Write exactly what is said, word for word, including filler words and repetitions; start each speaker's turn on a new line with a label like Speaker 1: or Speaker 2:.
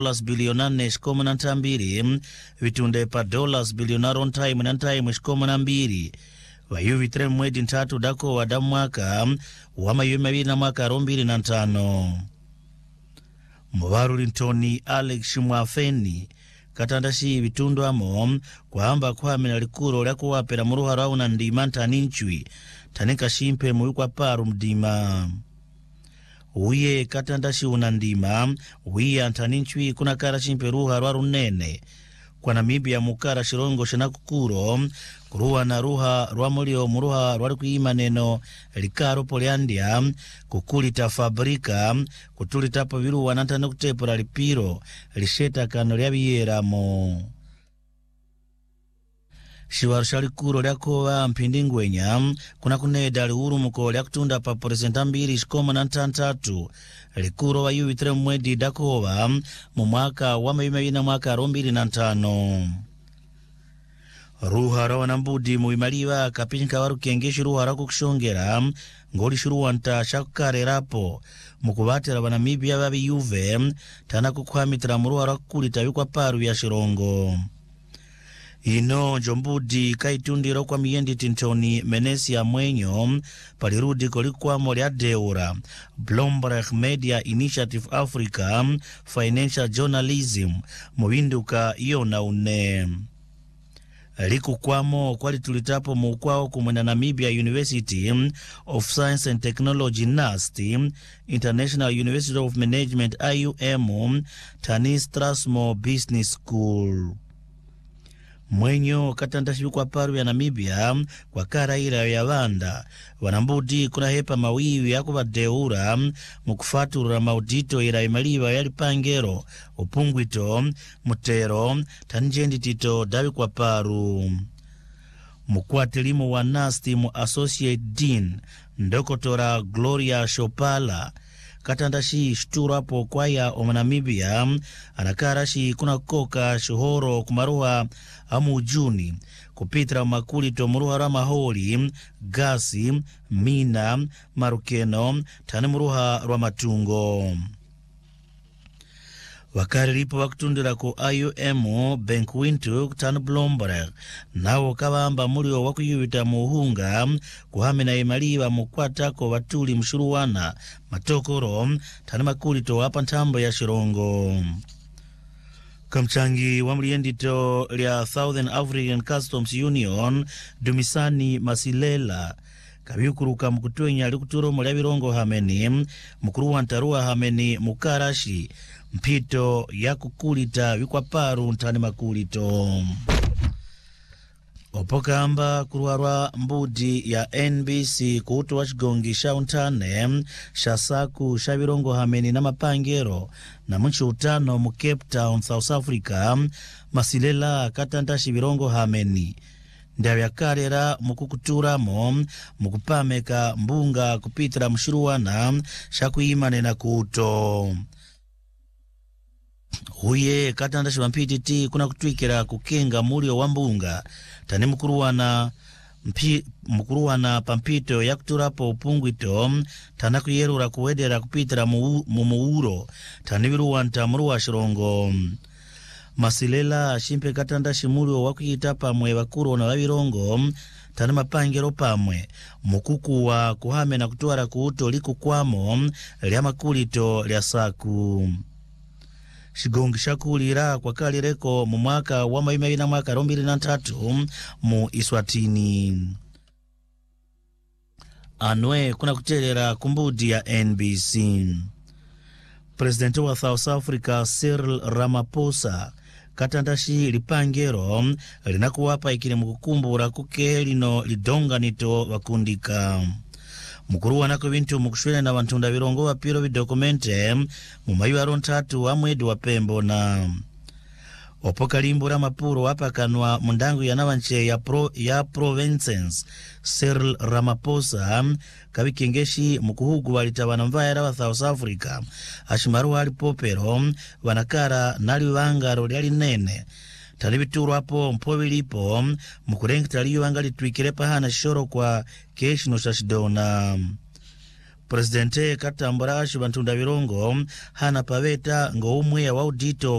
Speaker 1: dollars bilionane shikomu na ntambiri vitunde pa dollars bilionaro ntaimu na ntaimu shikomu na mbiri wayu vitre mwedi ntatu dako wada mwaka wama yu mabiri na mwaka rombiri na ntano. Mwaru lintoni Alex Shimwafeni katandashi vitundu amo kwa amba kwa mina likuro lako wapera muruha rauna ndima ntaninchwi tanika shimpe muikwa paru mdima. Uye katandashi unandima uye antaninchwi kuna kara shimpe ruha raru nene kwa Namibia mukara shirongo shanakukuro kuruwa na ruha rwamulio muruha rwalikuima neno likaro poliandia kukulita fabrika kutulita po viruwa nantana kutepura lipiro lisheta kano lyabiyeramo. Shiwaru shalikuro lyakowa mpindingwenya kuna kuneda liuru muko lyakutunda pa presenta mbiri shikoma na ntantatu likuro wa yu itre mwedi dakowa mu mwaka wa mayume na mwaka rombiri na ntano. Ruha rawa na mbudi muimaliwa kapinka waru kengeshi ruha rako kushongera ngoli shuruwa nta shakukare rapo mukubatera Banamibia babi yuve tana kukwamitra muruha rako kulita wikwa paru ya shirongo. Ino jombudi kaitundiro kwa miyendi tintoni menesi ya mwenyo palirudi kolikuwa moli adeura Bloomberg Media Initiative Africa Financial Journalism mwinduka iyo na une. Liku kwamo kwa litulitapo muukwao kumwenda Namibia University of Science and Technology N A S T, International University of Management I U M, Tani Strasmo Business School. Mwenyo katandashi kwa paru ya Namibia kwa kara ila ya wanda wanambudi kuna hepa mawiwi ya kubadeura mukufatura maudito ila imaliwa ya lipangero upungwito mutero tanjendi tito dawi kwa paru. Mukwatilimu wa N A S T mu Associate Dean Ndokotora Gloria Shopala katandashi shturapo kwa ya Omanamibia anakarashi kuna koka shuhoro kumaruha amu ujuni kupitra makulito muruha rama holi gasi mina marukeno tani muruha ramatungo. Wakari lipo wakutundira ku I U M Bank Wintu kutani Bloomberg nawo kabamba mulio wakuyuwita muhunga kuhamina imaliwa mukwata ko watuli mshuruwana matokoro tani makulito wapa ntambo ya shirongo. Kamchangi wa mliendito lia Southern African Customs Union Dumisani Masilela kabiukuruka mkutwenya likuturo muli abirongo hameni mkuruwa ntarua hameni mukarashi mpito ya kukulita wikwa paru ntani makulito. Opokamba kuruarwa mbudi ya N B C kuhutu wachigongi shauntane shasaku shabirongo hameni na mapangero na mchu utano mu Cape Town South Africa Masilela katandashi birongo hameni ndavya karera mukukuturamo mukupameka mbunga kupitira mshuruwana shakuimane na kuto. Huye katandashi wampititi kuna kutwikira kukenga mulio wa mbunga tani mukuruwana mpi, mukuruwana pampito ya kuturapo upungwito tana kuyerura kuwedera kupitira mu, mu muuro tani biruwanta muruwa shirongo. Masilela shimpe katandashi mulio wakuyita pamwe bakuru na wabirongo tani mapangero pamwe mukukuwa kuhame na kutuara kuuto liku kwamo lia makulito lia saku. Shigongi shakulira kwa kalireko mu mwaka wa mayume na mwaka rombiri na tatu mu Iswatini. Anwe kuna kutelera kumbudi ya N B C. President wa South Africa Cyril Ramaphosa katandashi lipangero linakuwapa ikili mukukumbura kuke lino lidonga nito wakundika. Mukuruwa nako bintu mukushwele na wantunda virongo wa piro vidokumente mumayu arontatu wa mwedi wa pembo na opoka limbura mapuro wapa kanwa mundangu ya nawanche ya, pro, ya provinces Cyril Ramaphosa kabikengeshi mukuhugu walita wanamvayara wa South Africa ashimaru wali popero wanakara nali wangaro liali nene talibituru hapo mpowe lipo mkurengi taliyo angali tuikirepa hana shoro kwa keshino shashidona. Presidente katambura ashibantunda virongo hana paveta ngo umwe ya waudito